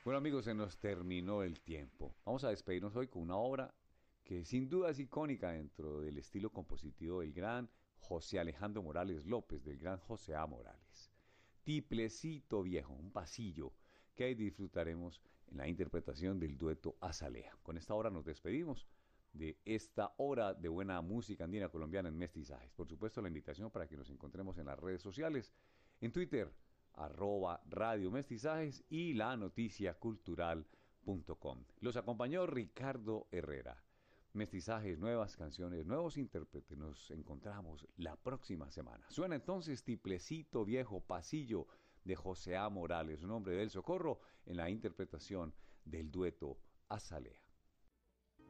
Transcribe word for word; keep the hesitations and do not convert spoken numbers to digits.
Bueno amigos, se nos terminó el tiempo. Vamos a despedirnos hoy con una obra que sin duda es icónica dentro del estilo compositivo del gran José Alejandro Morales López, del gran José A. Morales. Tiplecito Viejo, un pasillo que ahí disfrutaremos en la interpretación del dueto Azalea. Con esta obra nos despedimos de esta hora de buena música andina colombiana en Mestizajes. Por supuesto, la invitación para que nos encontremos en las redes sociales, en Twitter, arroba Radio Mestizajes y la noticia cultural punto com. Los acompañó Ricardo Herrera. Mestizajes, nuevas canciones, nuevos intérpretes. Nos encontramos la próxima semana. Suena entonces Tiplecito Viejo Pasillo de José A. Morales, un hombre del Socorro, en la interpretación del dueto Azalea.